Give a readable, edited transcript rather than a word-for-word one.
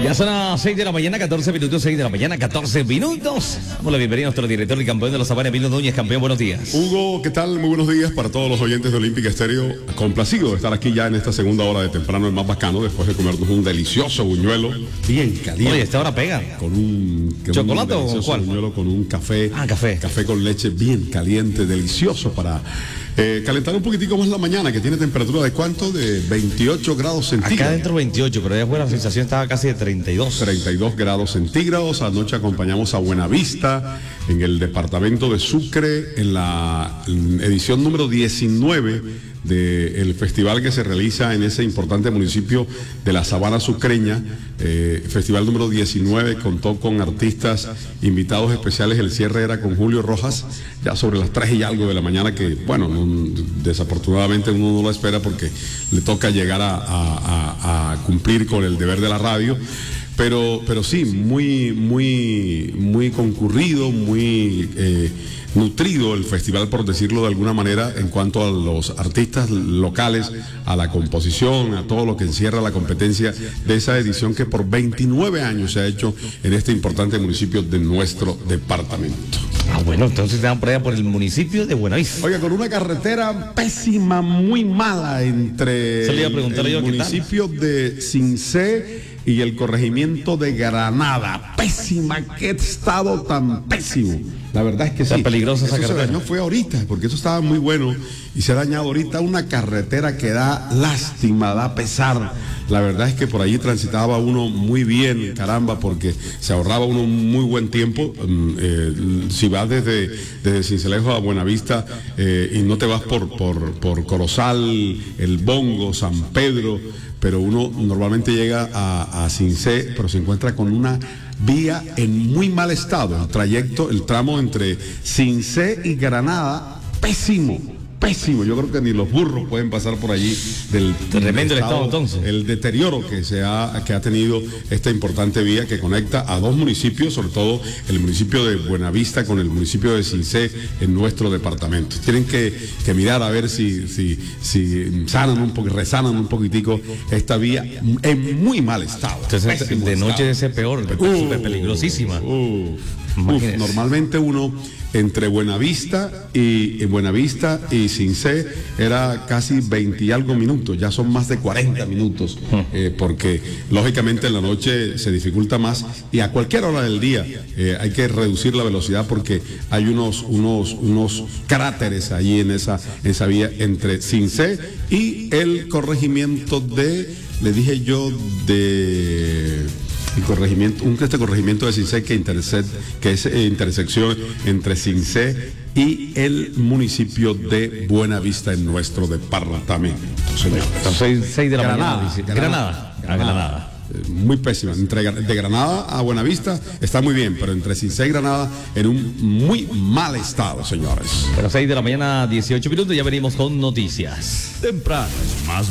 Ya son las 6 de la mañana, 14 minutos, 6 de la mañana, 14 minutos. Damos la bienvenida a nuestro director y campeón de los Sabanes, Emilio Núñez. Campeón, buenos días. Hugo, ¿qué tal? Muy buenos días para todos los oyentes de Olímpica Estéreo. Complacido de estar aquí ya en esta segunda hora de temprano, el más bacano, después de comernos un delicioso buñuelo bien caliente. Oye, esta hora pega. Con un ¿chocolate o cuál? Buñuelo con un café. Café. Café con leche bien caliente, delicioso para calentar un poquitico más la mañana, que tiene temperatura de ¿cuánto? De 28 grados centígrados. Acá adentro 28, pero allá afuera la sensación estaba casi de 32. 32 grados centígrados. Anoche acompañamos a Buenavista en el departamento de Sucre en la edición número 19 del festival que se realiza en ese importante municipio de la Sabana Sucreña. Festival número 19 contó con artistas invitados especiales. El cierre era con Julio Rojas, ya sobre las 3 y algo de la mañana, que bueno, desafortunadamente uno no lo espera porque le toca llegar a cumplir con el deber de la radio. Pero sí, muy concurrido, muy nutrido el festival, por decirlo de alguna manera, en cuanto a los artistas locales, a la composición, a todo lo que encierra la competencia de esa edición que por 29 años se ha hecho en este importante municipio de nuestro departamento. Bueno, entonces se dan por allá por el municipio de Buenavista. Oiga, con una carretera pésima, muy mala entre el municipio de Cincé y el corregimiento de Granada. Pésima, qué estado tan pésimo. La verdad es que está sí. Peligrosa esa carretera. No fue ahorita, porque eso estaba muy bueno y se ha dañado ahorita. Una carretera que da lástima, da pesar. La verdad es que por allí transitaba uno muy bien, caramba, porque se ahorraba uno muy buen tiempo. Si vas desde Cincelejo a Buenavista y no te vas por Corozal, El Bongo, San Pedro, pero uno normalmente llega a Cincé, pero se encuentra con una vía en muy mal estado. El tramo entre Cincé y Granada, pésimo. Yo creo que ni los burros pueden pasar por allí del tremendo estado, entonces. El deterioro que ha tenido esta importante vía que conecta a dos municipios, sobre todo el municipio de Buenavista con el municipio de Cincé en nuestro departamento. Tienen que mirar a ver si resanan un poquitico esta vía en muy mal estado. Entonces, de noche debe ser peor, súper peligrosísima. Normalmente uno entre Buenavista y Cincé era casi 20 y algo minutos, ya son más de 40 minutos, porque lógicamente en la noche se dificulta más y a cualquier hora del día hay que reducir la velocidad porque hay unos cráteres ahí en esa vía entre Cincé y el corregimiento este corregimiento de Cincé que es intersección entre Cincé y el municipio de Buenavista en nuestro departamento, señores. Entonces, 6 de la mañana. Granada. Muy pésima. De Granada a Buenavista está muy bien, pero entre Cincé y Granada en un muy mal estado, señores. Pero 6 de la mañana, 18 minutos, ya venimos con noticias. Temprano, más